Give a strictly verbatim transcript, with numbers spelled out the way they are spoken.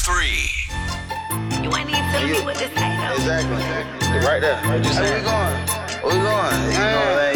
three. You ain't even telling me what this ain't. Exactly. Right there. Right, just Where we going? Where we going? You know,